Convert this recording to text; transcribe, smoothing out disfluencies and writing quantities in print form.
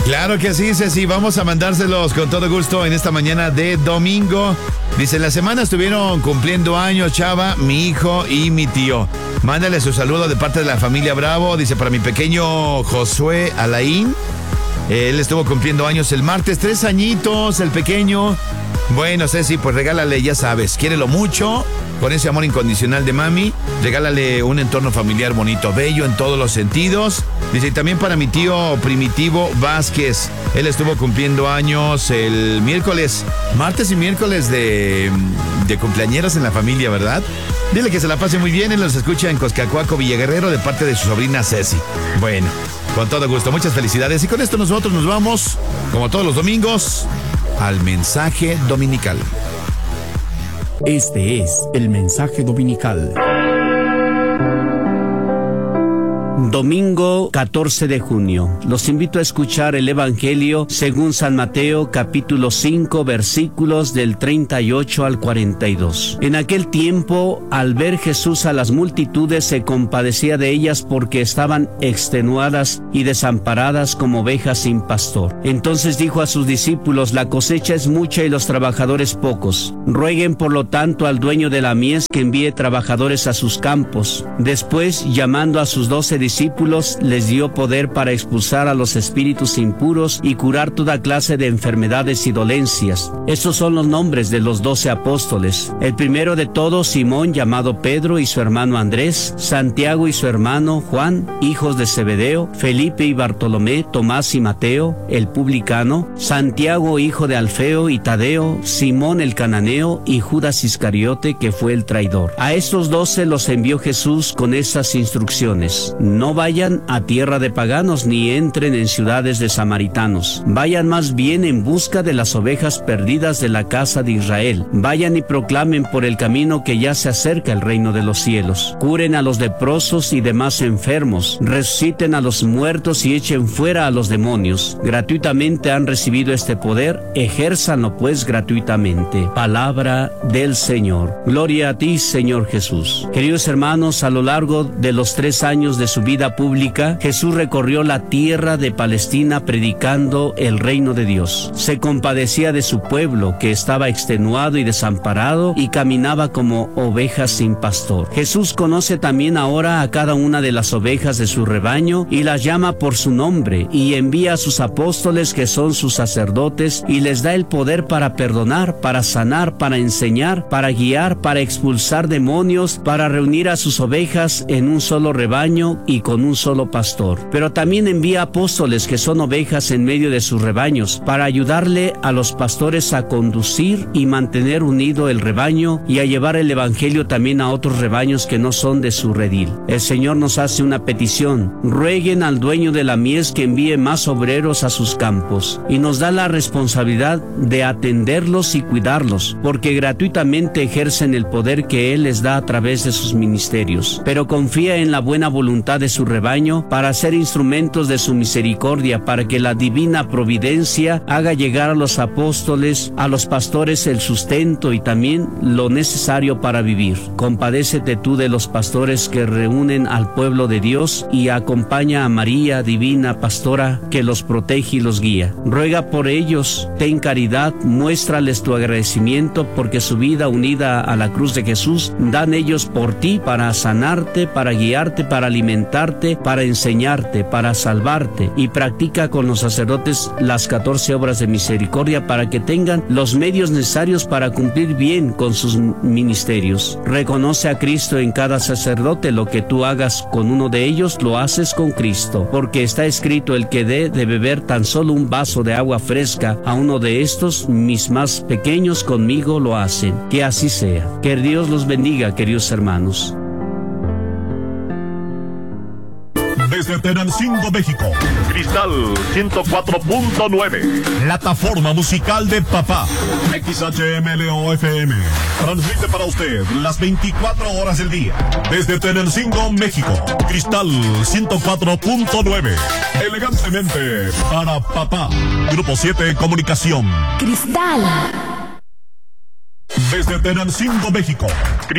Claro que sí, Ceci, vamos a mandárselos con todo gusto en esta mañana de domingo. Dice, en la semana estuvieron cumpliendo años Chava, mi hijo y mi tío. Mándale su saludo de parte de la familia Bravo. Dice, para mi pequeño Josué Alain. Él estuvo cumpliendo años el martes, 3 añitos, el pequeño. Bueno, Ceci, pues regálale, ya sabes, quiérelo mucho, con ese amor incondicional de mami. Regálale un entorno familiar bonito, bello en todos los sentidos. Dice, y también para mi tío Primitivo Vázquez. Él estuvo cumpliendo años el miércoles, martes y miércoles de cumpleañeros en la familia, ¿verdad? Dile que se la pase muy bien, él los escucha en Coscacuaco, Villaguerrero, de parte de su sobrina Ceci. Bueno, con todo gusto, muchas felicidades. Y con esto nosotros nos vamos, como todos los domingos, al mensaje dominical. Este es el mensaje dominical. Domingo 14 de junio. Los invito a escuchar el Evangelio según San Mateo, capítulo 5, versículos del 38 al 42. En aquel tiempo, al ver Jesús a las multitudes, se compadecía de ellas porque estaban extenuadas y desamparadas como ovejas sin pastor. Entonces dijo a sus discípulos, la cosecha es mucha y los trabajadores pocos. Rueguen por lo tanto al dueño de la mies que envíe trabajadores a sus campos. Después, llamando a sus 12 discípulos, les dio poder para expulsar a los espíritus impuros y curar toda clase de enfermedades y dolencias. Estos son los nombres de los 12 apóstoles. El primero de todos, Simón, llamado Pedro, y su hermano Andrés, Santiago y su hermano Juan, hijos de Zebedeo, Felipe y Bartolomé, Tomás y Mateo, el publicano, Santiago, hijo de Alfeo y Tadeo, Simón el cananeo y Judas Iscariote, que fue el traidor. A estos 12 los envió Jesús con estas instrucciones: no vayan a tierra de paganos ni entren en ciudades de samaritanos. Vayan más bien en busca de las ovejas perdidas de la casa de Israel. Vayan y proclamen por el camino que ya se acerca el reino de los cielos. Curen a los leprosos y demás enfermos. Resuciten a los muertos y echen fuera a los demonios. Gratuitamente han recibido este poder, ejérzanlo pues gratuitamente. Palabra del Señor. Gloria a ti, Señor Jesús. Queridos hermanos, a lo largo de los 3 años de su vida pública, Jesús recorrió la tierra de Palestina predicando el reino de Dios. Se compadecía de su pueblo, que estaba extenuado y desamparado y caminaba como ovejas sin pastor. Jesús conoce también ahora a cada una de las ovejas de su rebaño y las llama por su nombre y envía a sus apóstoles, que son sus sacerdotes, y les da el poder para perdonar, para sanar, para enseñar, para guiar, para expulsar demonios, para reunir a sus ovejas en un solo rebaño y con un solo pastor. Pero también envía apóstoles, que son ovejas en medio de sus rebaños, para ayudarle a los pastores a conducir y mantener unido el rebaño y a llevar el evangelio también a otros rebaños que no son de su redil. El Señor nos hace una petición: rueguen al dueño de la mies que envíe más obreros a sus campos, y nos da la responsabilidad de atenderlos y cuidarlos, porque gratuitamente ejercen el poder que Él les da a través de sus ministerios. Pero confía en la buena voluntad de su rebaño para ser instrumentos de su misericordia, para que la divina providencia haga llegar a los apóstoles, a los pastores, el sustento y también lo necesario para vivir. Compadécete tú de los pastores que reúnen al pueblo de Dios y acompaña a María, divina pastora, que los protege y los guía. Ruega por ellos, ten caridad, muéstrales tu agradecimiento, porque su vida unida a la cruz de Jesús dan ellos por ti, para sanarte, para guiarte, para alimentarte, para enseñarte, para salvarte. Y practica con los sacerdotes las 14 obras de misericordia, para que tengan los medios necesarios para cumplir bien con sus ministerios. Reconoce a Cristo en cada sacerdote. Lo que tú hagas con uno de ellos, lo haces con Cristo, porque está escrito: el que dé de beber tan solo un vaso de agua fresca a uno de estos, mis más pequeños, conmigo lo hacen. Que así sea. Que Dios los bendiga, queridos hermanos. Desde Tenancingo, México, Cristal 104.9, plataforma musical de papá. XHMLO-FM transmite para usted las 24 horas del día. Desde Tenancingo, México, Cristal 104.9, elegantemente para papá. Grupo 7 Comunicación. Cristal. Desde Tenancingo, México.